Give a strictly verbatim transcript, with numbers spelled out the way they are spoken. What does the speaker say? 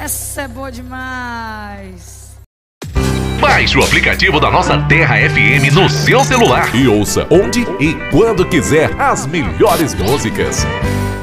Essa é boa demais. Baixe o aplicativo da Nossa Terra F M no seu celular e ouça onde e quando quiser as melhores músicas.